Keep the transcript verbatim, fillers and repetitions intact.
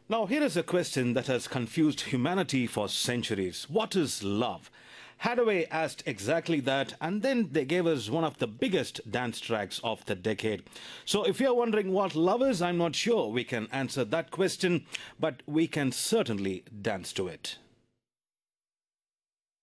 Now, here is a question that has confused humanity for centuries. What is love? Hadaway asked exactly that, and then they gave us one of the biggest dance tracks of the decade. So, if you're wondering what love is, I'm not sure we can answer that question, but we can certainly dance to it.